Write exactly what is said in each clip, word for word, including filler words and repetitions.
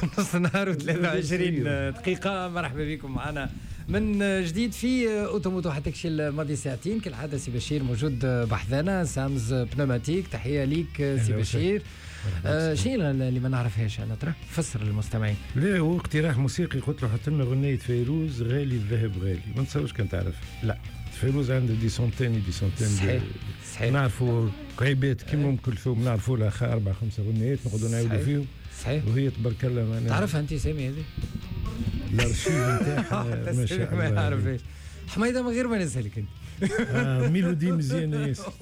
نص نهار وثلاثة وعشرين دقيقة. مرحبا بكم معنا من جديد في اوتوموتو حتى كشي الماضي ساعتين. كالعادة سي بشير موجود بحذانا، سامز بنوماتيك. تحية ليك سي بشير. آه شيء اللي ما نعرفهاش انا ترى فسر للمستمعين. لا هو اقتراح موسيقي، قلت له حط لنا غنية فيروز غالي الذهب غالي، ما نتصورش كان تعرف. لا فيروز عنده دي سونتين دي سونتين. صحيح صحيح. نعرفوا كعيبات كيما ام كلثوم، نعرفوا لها أربع خمسة غنيات نقعدوا نعاودوا فيهم. صحيح. وهي تبارك الله معنا. تعرفها انت سامي هذه؟ الارشيف نتاعها ما شاء الله. ما يعرفش حميدة من غير ما نسألك انت. آه ميلودي مزيانة ياسر.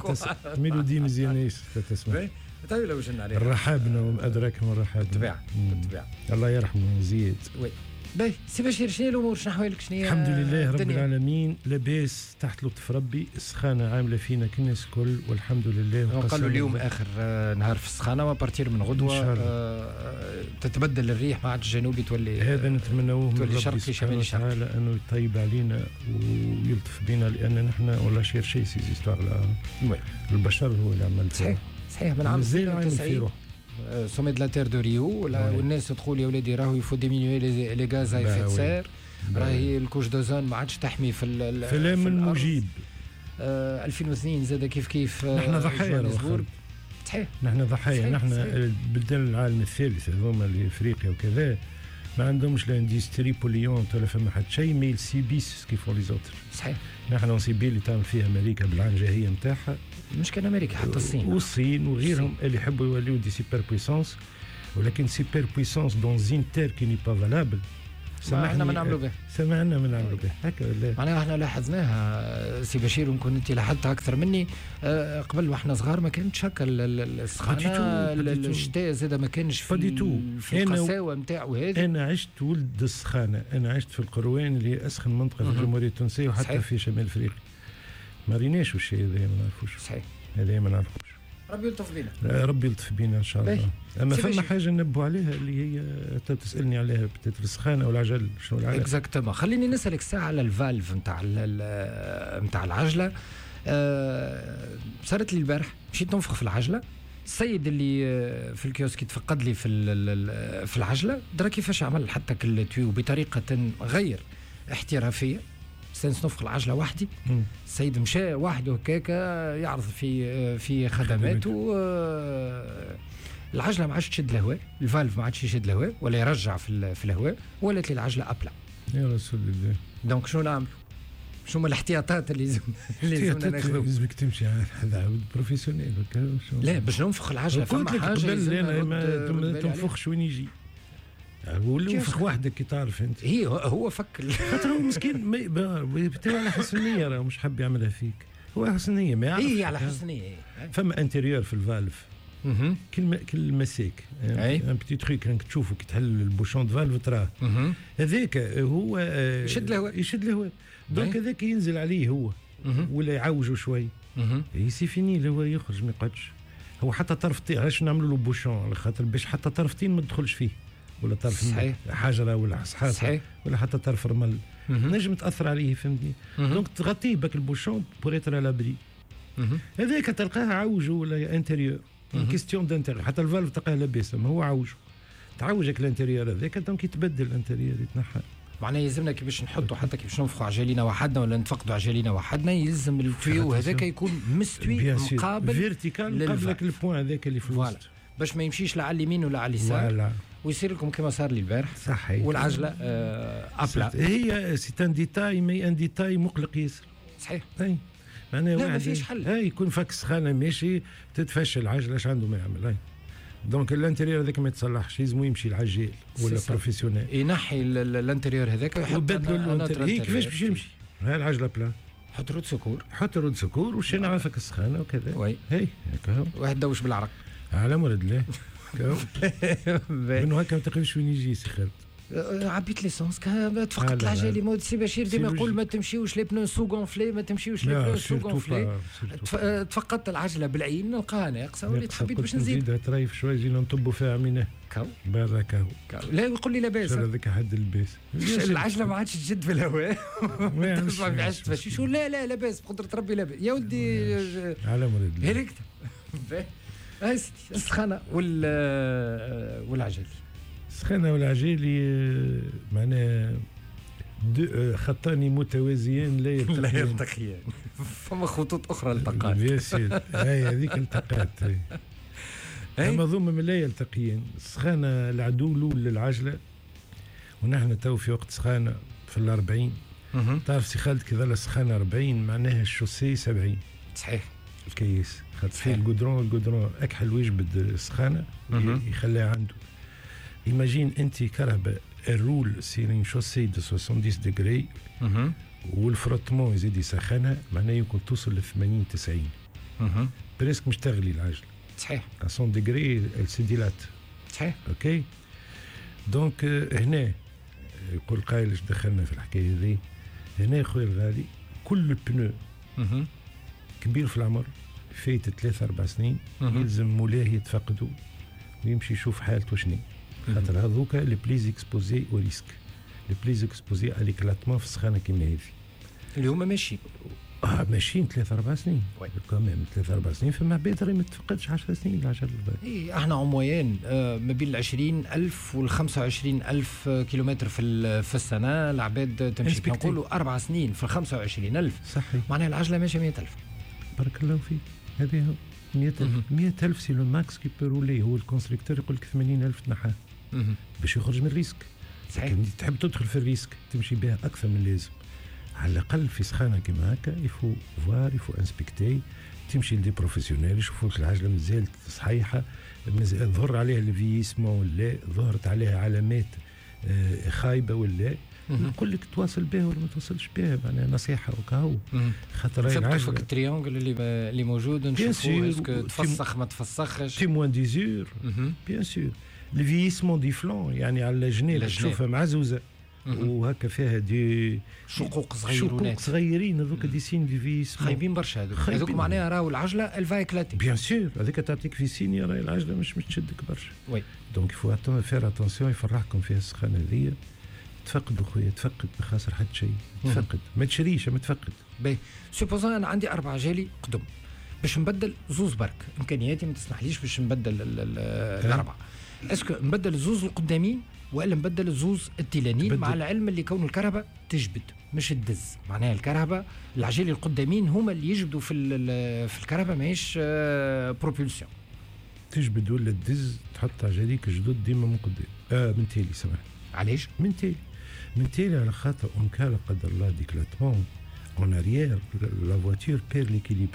ميلودي مزيانة ياسر تسمع. طيب لو وش نعرف الرحابنا وأدراك من الرحاب. طبيعة طبيعة. الله يرحمه زياد. وي باهي سي بشير، شنو الامور؟ شنو احوالك؟ شنو الحمد لله رب العالمين، لاباس تحت لطف ربي. السخانه عامله فينا كالناس الكل والحمد لله. قالوا اليوم اخر نهار في السخانه، وبارتير من غدوه آه تتبدل الريح، ما عادش جنوبي تولي. هذا نتمنوه من ربي شرقي شمالي شرقي انه يطيب علينا ويلطف بنا، لان نحن ولا شير شيء سي زيستوار. البشر هو اللي عمل. صحيح صحيح. من عام تسعين سومي دو لا تير دو ريو، والناس تقول يا ولادي راهو يفو ديمينيوي لي غاز ا افيت سير، راهي الكوش دوزون ما عادش تحمي في ال في المجيب. آه ألفين واثنين زاد كيف كيف. نحن ضحايا. صحيح نحن ضحايا. نحن بلدان العالم الثالث هذوما اللي افريقيا وكذا ما عندهمش لاندستري بوليونت ولا فما حتى شيء، مي سيبيس كيف لي زوتر. صحيح. نحن نصيبي اللي تعمل فيها امريكا بالعنجهيه نتاعها، مش كان امريكا حتى الصين والصين وغيرهم اللي يحبوا يوليو دي سوبر بويسونس، ولكن سوبر بويسونس دون زين تير كي ني با فالابل. سمعنا ما نعملوا به سمعنا ما نعملوا به هكا ولا معناها احنا لاحظناها سي بشير، ويمكن انت لاحظتها اكثر مني. أه قبل واحنا صغار ما كانتش هكا السخانه، الشتاء زاد ما كانش في, في القساوه نتاعو هذه. انا عشت ولد السخانه، انا عشت في القروان اللي هي اسخن منطقه في الجمهوريه التونسيه وحتى صحيح. في شمال افريقيا ما ريناش الشيء هذا، ما نعرفوش. صحيح هذا ما نعرفوش. ربي يلطف بينا. ربي يلطف بينا ان شاء الله. اما فما حاجه ننبهوا عليها اللي هي تسالني عليها بتات السخانه والعجل، شنو العجل؟ اكزاكتومون. خليني نسالك ساعه على الفالف نتاع نتاع العجله. أه صارت لي البارح مشيت ننفخ في العجله، السيد اللي في الكيوسك يتفقد لي في في العجله درا كيفاش عمل حتى التويو بطريقه غير احترافيه. سنس نفخ العجله وحدي. مم. السيد مشى وحده هكاكا يعرض في في خدماته. العجله ما عادش تشد الهواء، الفالف ما عادش يشد الهواء ولا يرجع في في الهواء، ولات لي العجله ابلا. يا رسول الله. دونك شنو نعملوا؟ شنو هما الاحتياطات اللي لازم لازمنا ناخذوها؟ لازمك تمشي على عبد بروفيسيونيل. لا باش ننفخ العجله فما حاجه لازم ما تنفخش وين يجي. ولا ينفخ وحدك كي تعرف انت. هي هو فك خاطر هو مسكين بتاع على حسن نيه، راه مش حاب يعملها فيك، هو حسن نيه ما يعرف. هي على حسن نيه. فما انتيريور في الفالف كل كل مساك ان بتي تريك انك تشوفه كي تحل البوشون دو فالف تراه هذاك هو يشد الهواء يشد الهواء. دونك هذاك ينزل عليه هو ولا يعوجه شوي سي فيني الهواء يخرج ما يقعدش. هو حتى طرفتين علاش نعملوا له بوشون على خاطر باش حتى طرفتين ما تدخلش فيه، ولا طرف حجره ولا حصحاصه ولا حتى طرف رمل نجم تاثر عليه فهمتني. دونك تغطيه بك البوشون بور ايتر على لابري. هذاك تلقاه عوجه ولا انتيريور كيستيون دانتيريور. حتى الفالف تلقاه لاباس ما هو عوجه تعوجك الانتيريور هذاك، دونك يتبدل الانتيريور يتنحى. معناها يلزمنا كيفاش نحطوا حتى كيفاش ننفخوا عجالينا وحدنا ولا نتفقدوا عجالينا وحدنا، يلزم التويو هذاك يكون مستوي مقابل فيرتيكال قبلك البوان هذاك اللي في الوسط باش ما يمشيش لا على اليمين ولا على اليسار ويصير لكم كما صار لي البارح. صحيح. والعجله آه ابلا. هي سي ان ديتاي مي ان ديتاي مقلق ياسر. صحيح. اي معناها واحد ما فيش حل. اي يكون فك سخانه ماشي تتفشل العجله اش عنده ما يعمل. اي دونك الانتيريور هذاك ما يتصلحش، لازم يمشي العجال ولا بروفيسيونيل ينحي الانتيريور هذاك ويحط له. هي كيفاش باش يمشي؟ هاي العجله بلا حط رود سكور، حط رود سكور وشينا على فك السخانه وكذا. وي هي هكا واحد دوش بالعرق على مرد الله. منو هكا ما تقولش وين يجي سي خالد. عبيت ليسونس تفقدت العجالي. مود سي بشير ديما يقول ما تمشيوش لي بنو سو غونفلي، ما تمشيوش لي بنو سو غونفلي. تفقدت العجله بالعين نلقاها ناقصه وليت حبيت باش نزيد تريف شويه جينا نطبوا فيها عمينه كاو برا كاو. لا يقول لي لاباس هذاك حد اللباس. العجله ما عادش تجد في الهواء تسمع في عشت فاش شو. لا لا لاباس بقدره ربي لاباس يا ودي على مريض هيك هاي السخانه وال والعجل السخانه والعجالي معناها خطان متوازيان لا يلتقيان لا يلتقيان فما خطوط اخرى التقات بيان سور هاي هذيك التقات اما ضم لا يلتقيان. السخانه العدو الاول للعجله، ونحن تو في وقت سخانه في الأربعين. تعرف سي خالد كذا السخانه أربعين معناها الشوسي سبعين. صحيح. الكيس خاطر في الجودرون الجودرون اكحل ويجبد السخانه يخليها عنده. ايماجين انت كهرباء الرول سيرين شوسي دو سبعين ديجري والفروتمون يزيد يسخنها معناها يمكن توصل ل ثمانين تسعين. بريسك مش تغلي العجله. صحيح. مية ديجري السيديلات. صحيح. اوكي دونك هنا يقول قايل ايش دخلنا في الحكايه هذه. هنا خويا الغالي كل بنو كبير في العمر فايت ثلاثة أربع سنين يلزم مولاه يتفقدوا ويمشي يشوف حالته شنو، خاطر هذوك لي بليز اكسبوزي او ريسك، لي بليز اكسبوزي على ليكلاتمون في السخانه كيما هذه اللي هما ماشيين اه ماشيين ثلاثة أربع سنين كمان ثلاثة أربع سنين. فما بيدر ما تفقدش عشر سنين العجل. اي احنا عمويان آه ما بين العشرين ألف والخمسة وعشرين ألف كيلومتر في في السنة العباد تمشي نقولوا أربع سنين في الخمسة وعشرين ألف. صحيح. معناها العجلة ماشية مئة ألف. بارك الله فيك. هذه هو مئة ألف. مئة ألف سي لو ماكس كي بو رولي. هو الكونستركتور يقول لك ثمانين ألف تنحى باش يخرج من الريسك. صحيح. تحب تدخل في الريسك تمشي بها أكثر من اللازم. على الأقل في سخانة كما هكا يفو فوار يفو انسبكتي تمشي لدي بروفيسيونيل يشوفوا لك العجلة مازالت صحيحة، مازال ظهر عليها الفيسمون ولا ظهرت عليها علامات آه خايبة ولا نقول لك تواصل بها ولا ما توصلش بها. معناها نصيحة وكاهو. خاطر هاي العجلة فك التريونجل اللي اللي موجود نشوفوا اسكو تفسخ ما تفسخش. تيموان ديزور بيان سور. الفيسمون دي فلون يعني على الجنين تشوفها معزوزة وهكا فيها دي شقوق صغيرونات شقوق صغيرين هذوك دي سين دي فيس خايبين برشا هذوك هذوك معناها راهو العجله الفا اكلاتي بيان سور. هذيك تعطيك في سين راهي العجله مش مش تشدك برشا. وي دونك يفو فير اتونسيون. يفرحكم فيها السخانه هذيا. تفقدوا خويا تفقد ما خاسر حتى شيء. تفقد ما تشريش ما تفقد. باهي سوبوزون انا عندي اربع عجالي قدم باش نبدل زوز برك امكانياتي ما تسمحليش باش نبدل الاربعه. اسكو نبدل الزوز القدامين والا نبدل الزوز التيلانيين مع العلم اللي كون الكهرباء تجبد مش تدز. معناها الكهرباء العجالي القدامين هما اللي يجبدوا في في الكهرباء ماهيش بروبولسيون. تجبد ولا تدز تحط عجاليك جدد ديما من قدام. اه من تالي سمح. علاش؟ من تالي من تالي على خاطر اون كان لا قدر الله ديكلاتمون اون اريير لا فواتور بير ليكيليبر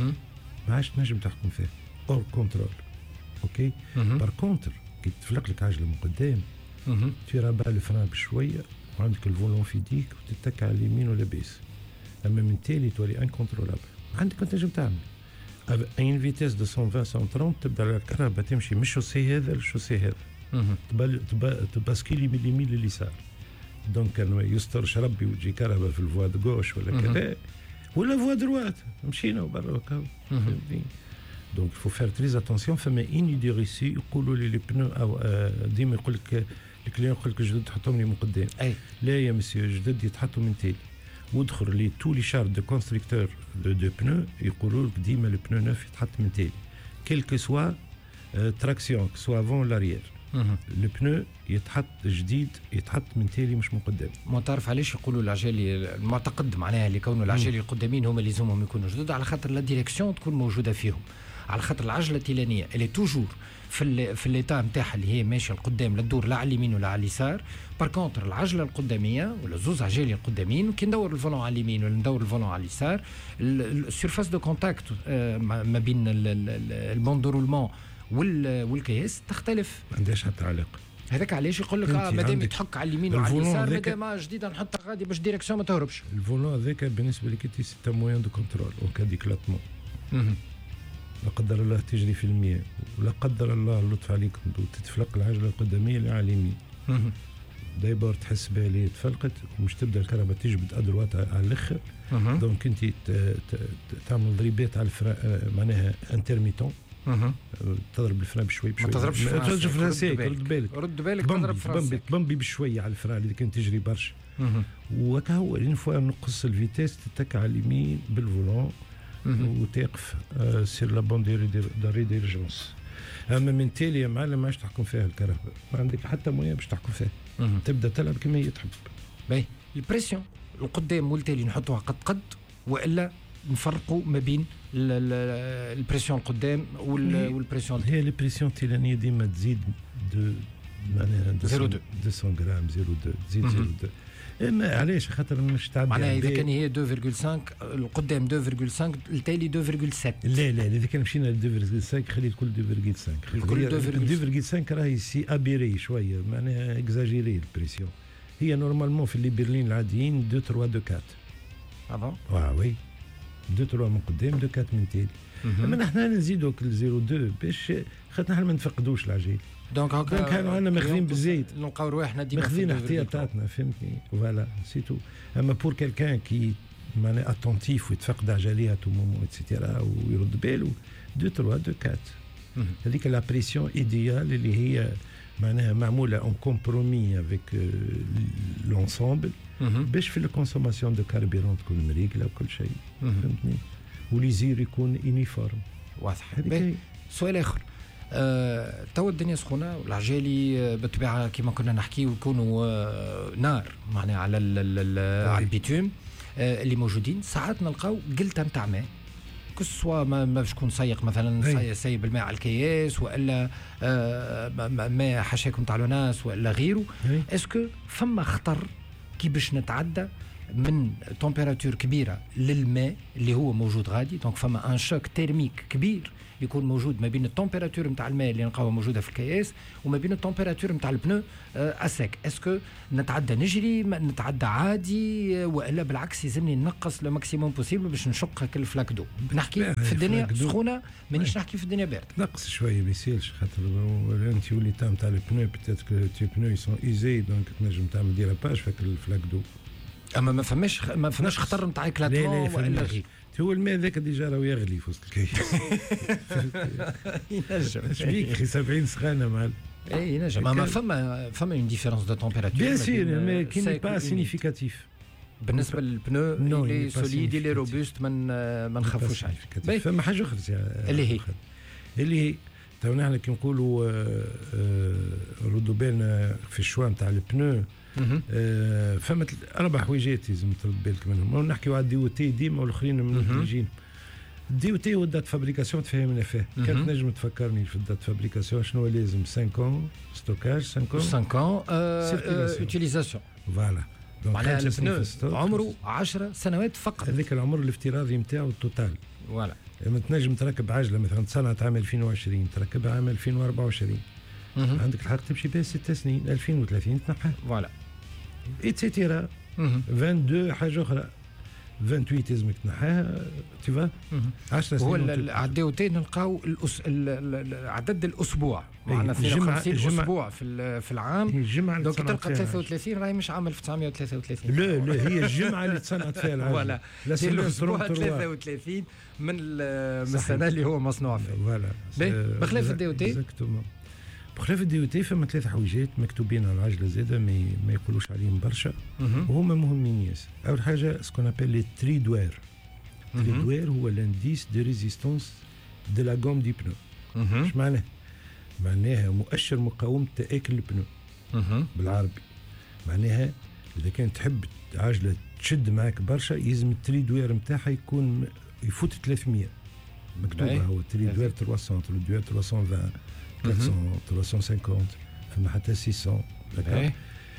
ما عادش تنجم تحكم فيها اور كونترول. اوكي بار كونتر كي تفلق لك عجله من قدام في رابع الفران بشويه وعندك الفولون في ديك وتتكى على اليمين ولا بيس. اما من تالي تولي انكونترولابل. عندك انت تنجم تعمل اين فيتيس دو مية وعشرين مية وثلاثين تبدا الكهرباء تمشي من الشوسي هذا للشوسي هذا تباسكيلي من اليمين لليسار. دونك كان يسترش ربي وتجي كهرباء في الفوا دو غوش ولا كذا ولا فوا دروات مشينا وبرا هكا. دونك فو فير تريز اتونسيون. فما اني دي ريسي يقولوا لي لي بنو او ديما يقول لك الكليون يقول لك جدد تحطهم لي من قدام. أي. لا يا مسيو جدد يتحطوا من تالي. وادخل لي تو لي شارد دو كونستركتور دو دو بنو يقولوا لك ديما لو بنو نوف يتحط من تالي كيلكو سوا تراكسيون سوا فون لاريير. لو بنو يتحط جديد يتحط من تالي مش من قدام. ما تعرف علاش يقولوا العجالي المعتقد معناها اللي كونوا العجالي القدامين هما اللي لازمهم يكونوا جدد؟ على خاطر لا ديريكسيون تكون موجوده فيهم. على خاطر العجله التيلانيه اللي توجور في ال في الليتا نتاعها اللي هي ماشيه القدام لا تدور لا على اليمين ولا على اليسار. بار كونتر العجله القداميه ولا زوز عجالي القدامين كي ندور الفولون على اليمين ولا ندور الفولون على اليسار السيرفاس دو كونتاكت ما بين البون دورولمون والكياس تختلف. ما عندهاش حتى علاقه. هذاك علاش يقول لك اه مادام يتحك على اليمين وعلى اليسار مادام جديده نحطها غادي باش ديريكسيون ما تهربش. الفولون هذاك بالنسبه لك انت سي موين دو كونترول او كا ديكلاتمون. لا قدر الله تجري في المياه ولا قدر الله اللطف عليك وتتفلق العجله القداميه اللي على اليمين. دايبر تحس بها اللي تفلقت ومش تبدا الكهرباء تجبد ادروات على الاخر. دونك انت تعمل ضريبات على الفرا معناها انترميتون. تضرب الفران بشوي بشوي. ما تضربش فراسيك رد بالك رد بالك تضرب فراسيك بمبي بشويه على الفران اللي كان تجري برشا. وهكا هو اون فوا نقص الفيتيس تتكى على اليمين بالفولون وتقف سير لا بون داري ديرجونس. اما من تالي يا معلم ما عادش تحكم فيها الكهرباء، ما عندك حتى مويه باش تحكم فيها. مم. تبدا تلعب كما هي تحب. باهي البريسيون القدام والتالي نحطوها قد قد، والا نفرقوا ما بين البريسيون القدام والبريسيون. هي البريسيون التيلانيه ديما تزيد دو معناها مئتين غرام صفر اثنين تزيد صفر اثنين. اما علاش؟ خاطر مش تعدي معناها اذا كان هي اثنين فاصلة خمسة القدام اثنين فاصلة خمسة التالي اثنين فاصلة سبعة. لا لا اذا كان مشينا ل اثنين فاصلة خمسة خلي الكل اثنين فاصلة خمسة. الكل اثنين فاصلة خمسة راهي سي ابيري شويه، معناها اكزاجيري البريسيون. هي نورمالمون في اللي برلين العاديين اثنين ثلاثة أربعة أربعة. اه بون اه وي اثنين ثلاثة من قدام اثنين أربعة من تالي. اما نحن نزيدوا كل صفر اثنين باش خاطر نحن ما نفقدوش العجيل. دونك هكا كانوا عندنا ماخذين بالزيت، نلقاو رواحنا ديما ماخذين احتياطاتنا، فهمتني؟ فوالا سي تو. اما بور كالكان كي معناها اتونتيف ويتفقد عجليها تو مومون اتسيتيرا ويرد باله اثنين ثلاثة اثنين أربعة. هذيك لا بريسيون ايديال اللي هي معناها معموله اون كومبرومي افيك لونسومبل باش في الكونسوماسيون دو كاربيرون تكون مريقله وكل شيء، فهمتني؟ وليزير يكون يونيفورم واضح. سؤال اخر، أه، تو الدنيا سخونه والعجالي بالطبيعه كما كنا نحكيو يكونوا أه نار معناها على على البيتوم أه اللي موجودين. ساعات نلقاو قلته نتاع ماء كسوا ما باش يكون سايق مثلا سايب الماء على الكياس والا أه ماء حشاكم تاع الناس والا غيره. اسكو فما خطر كي باش نتعدى من تمبيراتور كبيره للماء اللي هو موجود غادي؟ دونك فما ان شوك تيرميك كبير يكون موجود ما بين التمبيراتور نتاع الماء اللي نلقاوها موجوده في الكياس وما بين التمبيراتور نتاع البنو اساك. اسكو نتعدى نجري نتعدى عادي والا بالعكس يلزمني نقص لو ماكسيموم بوسيبل باش نشق هاك الفلاك دو؟ نحكي في الدنيا سخونه مانيش نحكي في الدنيا بارده. نقص شويه ما يسالش خاطر انت ولي تاع نتاع البنو بيتيت كو تي بنو يسون ايزي دونك تنجم تعمل ديراباج في الفلاك دو. اما ما فماش ما فماش خطر نتاع اكلاتمون ولا غير؟ هو الماء ذاك ديجا راهو يغلي في وسط الكيس. ينجم شبيك خي سبعين سخانه مع اي ينجم. ما فما فما اون ديفيرونس دو تمبيراتور بيان سير مي كي ني با سينيفيكاتيف بالنسبه للبنو اللي سوليد اللي روبوست من ما نخافوش عليه. فما حاجه اخرى اللي هي اللي هي تو نحن كي نقولوا ردوا بالنا في الشوا نتاع البنو. آه فما اربع حويجات لازم ترد بالك منهم. نحكيو على الدي او تي ديما والاخرين منتجين. الدي او تي هو الدات فابريكاسيون تفهمنا فيه. كانت نجم تفكرني في الدات فابريكاسيون شنو لازم خمسة ستوكاج خمسة خمسة اوتيليزاسيون فوالا. معناها البنو عمره عشر سنوات فقط. هذاك العمر الافتراضي نتاعو التوتال. فوالا لما تنجم تركب عجله مثلا تصنعت عام ألفين وعشرين تركبها عام ألفين وأربعة وعشرين عندك الحق تمشي بها ست سنين ألفين وثلاثين تنحى فوالا ايتسيتيرا اثنين وعشرين حاجه اخرى ثمانية وعشرين لازمك تنحاها تيفا عشر سنين. هو العداو تي نلقاو الأس... عدد الاسبوع معنا اثنين وخمسين اسبوع في في العام. الجمعه دونك تلقى ثلاثة وثلاثين راهي مش عام ألف وتسعمائة وثلاثة وثلاثين. لا لا هي الجمعه اللي تصنعت فيها العجله. فوالا الاسبوع ثلاثة وثلاثين من من السنه اللي هو مصنوع فيها. فوالا بخلاف الدي او تي بخلاف الدي او تي فما ثلاث حويجات مكتوبين على العجله زاده ما, ما يقولوش عليهم برشا وهما مهمين ياسر. اول حاجه سكون ابل لي تريدوير. تريدوير هو لانديس دو ريزيستونس دو لا غوم دي بنو. اش معناه؟ معناها مؤشر مقاومه تاكل البنو بالعربي. معناها اذا كانت تحب عجله تشد معك برشا يلزم التريدوير نتاعها يكون يفوت ثلاثمائة مكتوبه. هو تريدوير ثلاثمائة تريدوير ثلاثمائة وعشرين ثلاثمائة ثلاثمائة وخمسين فما حتى ستمائة. داكور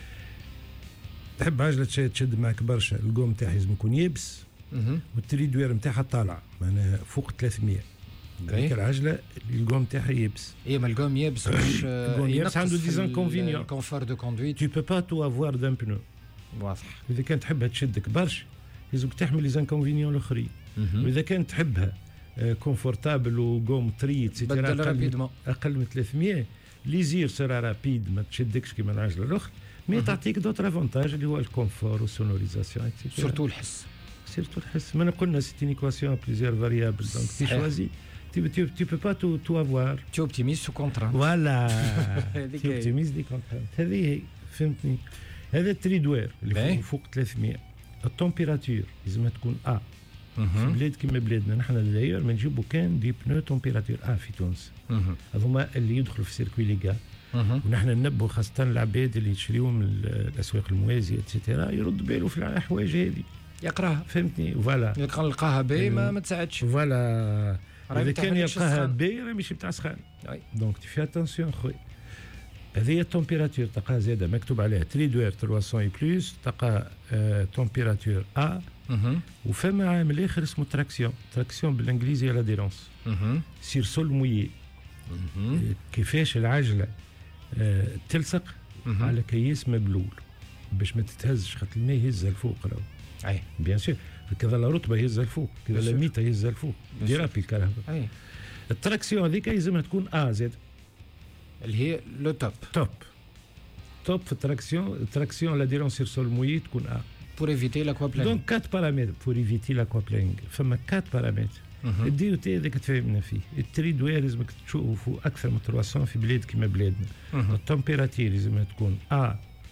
تحب عجله تشد معك برشا القوم نتاعها لازم يكون يابس والتريدوير نتاعها طالع معناها فوق ثلاثمائة. هذيك العجله اللي القوم نتاعها يابس. اي ما القوم يابس باش يابس عنده ديزانكونفينيون كونفور دو كوندويت. تو بو با تو افوار دان بنو واضح. اذا كانت تحبها تشدك برشا لازمك تحمل لي زانكونفينيون الاخرين. واذا كانت تحبها كونفورتابل وقوم تريت اقل اقل من ثلاثمائة ليزير سرا رابيد ما تشدكش كيما العجله الاخرى مي تعطيك دوتر افونتاج اللي هو الكونفور والسونوريزاسيون اكسيتيرا. سورتو الحس سيرتو الحس. ما قلنا سيت اون ايكواسيون بليزيور فاريابل دونك تي شوازي تي تي تي بو با تو تو افوار تي اوبتيميست كونترا فوالا تي اوبتيميست دي كونترا. هذه فهمتني. هذا التريدوير اللي فوق ثلاثمائة. التمبيراتور لازم تكون ا في بلاد كما بلادنا نحن داير ما نجيبوا كان دي بنو تمبيراتور ا في تونس هذوما اللي يدخلوا في سيركوي ليغال ونحن ننبهوا خاصه العباد اللي يشريوا من الاسواق الموازيه اتسيتيرا يرد باله في الحوايج هذه يقراها فهمتني فوالا كان لقاها باهي ما, ما تساعدش فوالا اذا كان يلقاها باهي راه ماشي بتاع سخان دونك تي في اتونسيون خويا هذه التمبيراتور تلقاها زاده مكتوب عليها تريدوير ثلاثمية اي بلس تلقى تمبيراتور ا وفما عامل اخر اسمه تراكسيون تراكسيون بالانجليزي على ديرونس سير سول مويي كيفاش العجله تلصق على كيس مبلول باش ما تتهزش خاطر الماء يهزها الفوق راهو اي بيان سور كذا لا رطبه يهزها الفوق كذا لا ميته يهزها الفوق ديرابي الكهرباء اي التراكسيون هذيك يلزمها تكون ا زاد اللي هي لو توب توب توب في التراكسيون التراكسيون لا ديرون سير سول مويي تكون ا بور ايفيتي لاكوابلانينغ دونك كات بارامتر بور ايفيتي لاكوابلانينغ فما كات بارامتر الدي او تي هذاك تفهمنا فيه التريدوير لازمك تشوفوا اكثر من ثلاثمية في بلاد كما بلادنا التمبيراتير لازمها تكون ا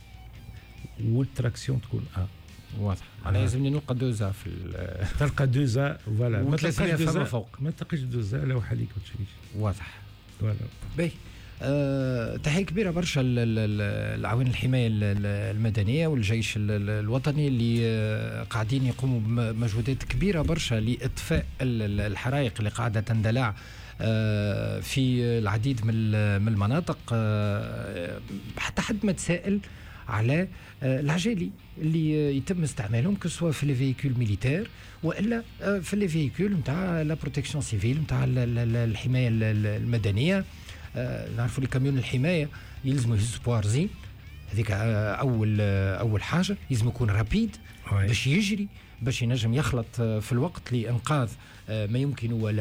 والتراكسيون تكون ا واضح انا لازمني نلقى دوزا في تلقى دوزا فوالا ما تلقاش دوزا فوق ما تلقاش دوزا لا وحاليك وتشريش واضح فوالا باهي أه تحية كبيرة برشا العوان الحماية المدنية والجيش الوطني اللي قاعدين يقوموا بمجهودات كبيرة برشا لإطفاء الحرائق اللي قاعدة تندلع في العديد من المناطق حتى حد ما تسائل على العجالي اللي يتم استعمالهم كسوا في لي فييكول ميليتير والا في لي فييكول نتاع لا بروتيكسيون سيفيل نتاع الحماية المدنية. آه نعرفوا لي كاميون الحمايه يلزموا يهزوا بوارزين هذيك اول اول حاجه لازم يكون رابيد باش يجري باش ينجم يخلط في الوقت لانقاذ آه ما يمكن ولا